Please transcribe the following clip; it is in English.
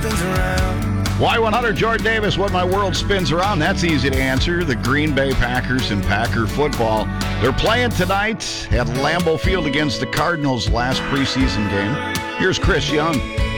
spins around. Y100, Jordan Davis, What My World Spins Around. That's easy to answer. The Green Bay Packers and Packer football. They're playing tonight at Lambeau Field against the Cardinals' last preseason game. Here's Chris Young.